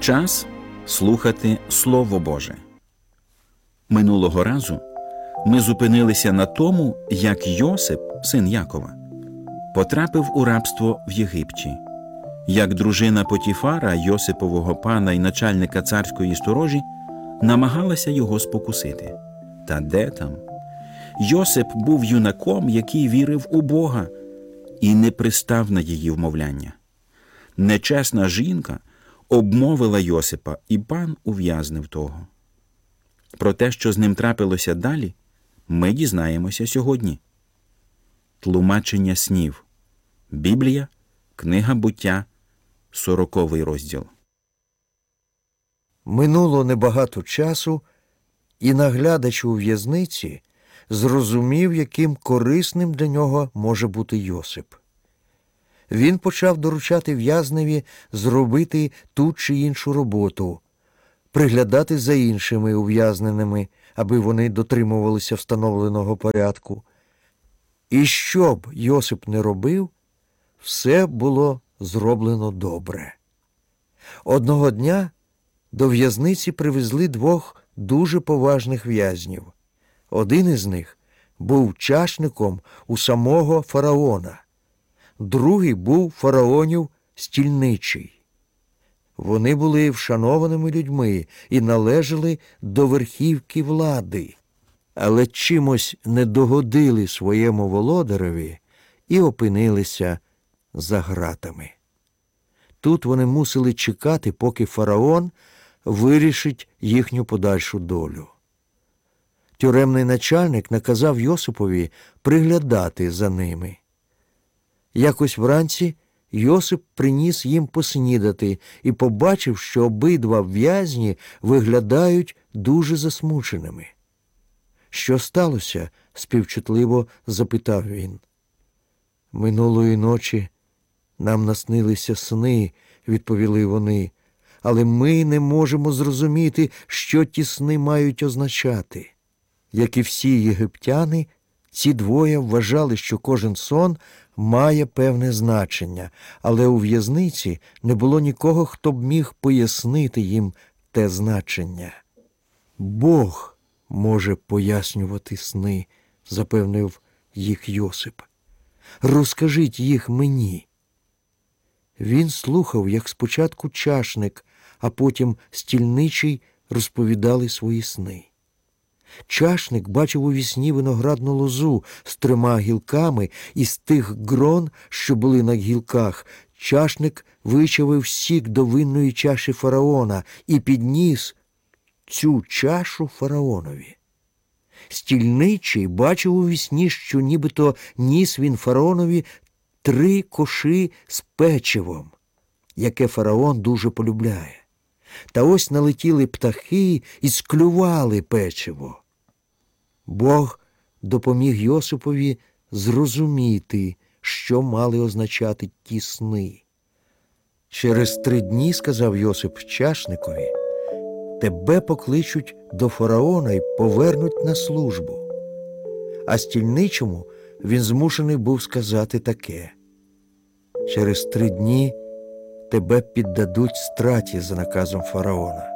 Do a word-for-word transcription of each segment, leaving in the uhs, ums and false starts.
Час слухати Слово Боже. Минулого разу ми зупинилися на тому, як Йосип, син Якова, потрапив у рабство в Єгипті, як дружина Потіфара, Йосипового пана і начальника царської сторожі, намагалася його спокусити. Та де там? Йосип був юнаком, який вірив у Бога і не пристав на її вмовляння. Нечесна жінка обмовила Йосипа, і пан ув'язнив того. Про те, що з ним трапилося далі, ми дізнаємося сьогодні. Тлумачення снів. Біблія, книга Буття, сороковий розділ. Минуло небагато часу, і наглядач у в'язниці зрозумів, яким корисним для нього може бути Йосип. Він почав доручати в'язневі зробити ту чи іншу роботу, приглядати за іншими ув'язненими, аби вони дотримувалися встановленого порядку. І що б Йосип не робив, все було зроблено добре. Одного дня до в'язниці привезли двох дуже поважних в'язнів. Один із них був чашником у самого фараона, другий був фараонів стільничий. Вони були вшанованими людьми і належали до верхівки влади, але чимось не догодили своєму володареві і опинилися за ґратами. Тут вони мусили чекати, поки фараон вирішить їхню подальшу долю. Тюремний начальник наказав Йосипові приглядати за ними. Якось вранці Йосип приніс їм поснідати і побачив, що обидва в'язні виглядають дуже засмученими. «Що сталося?» – співчутливо запитав він. «Минулої ночі нам наснилися сни», – відповіли вони, «але ми не можемо зрозуміти, що ті сни мають означати». Як і всі єгиптяни, ці двоє вважали, що кожен сон має певне значення, але у в'язниці не було нікого, хто б міг пояснити їм те значення. «Бог може пояснювати сни», – запевнив їх Йосип. «Розкажіть їх мені». Він слухав, як спочатку чашник, а потім стільничий розповідали свої сни. Чашник бачив у вісні виноградну лозу з трьома гілками, і з тих грон, що були на гілках, чашник вичавив сік до винної чаші фараона і підніс цю чашу фараонові. Стільничий бачив у вісні, що нібито ніс він фараонові три коши з печивом, яке фараон дуже полюбляє. Та ось налетіли птахи і склювали печиво. Бог допоміг Йосипові зрозуміти, що мали означати ті сни. «Через три дні, – сказав Йосип чашникові, – тебе покличуть до фараона і повернуть на службу». А стільничому він змушений був сказати таке: «Через три дні тебе піддадуть страті за наказом фараона».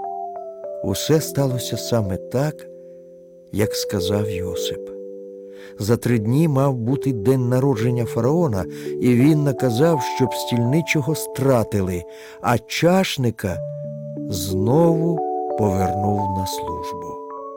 Усе сталося саме так, як сказав Йосип. За три дні мав бути день народження фараона, і він наказав, щоб стільничого стратили, а чашника знову повернув на службу.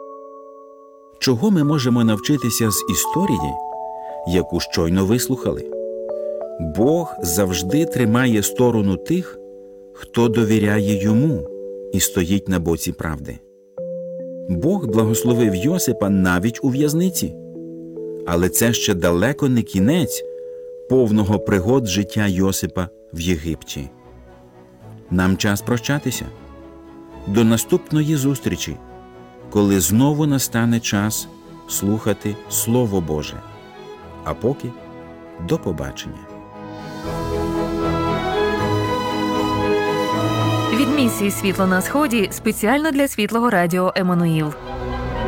Чого ми можемо навчитися з історії, яку щойно вислухали? Бог завжди тримає сторону тих, хто довіряє йому і стоїть на боці правди. Бог благословив Йосипа навіть у в'язниці. Але це ще далеко не кінець повного пригод життя Йосипа в Єгипті. Нам час прощатися. До наступної зустрічі, коли знову настане час слухати Слово Боже. А поки до побачення. Від місії «Світло на Сході» спеціально для Світлого Радіо Еммануїл.